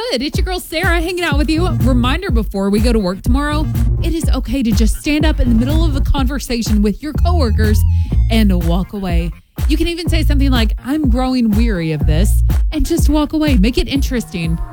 good? It's your girl Sarah hanging out with you. Reminder before we go to work tomorrow, it is okay to just stand up in the middle of a conversation with your coworkers and walk away. You can even say something like, I'm growing weary of this, and just walk away. Make it interesting.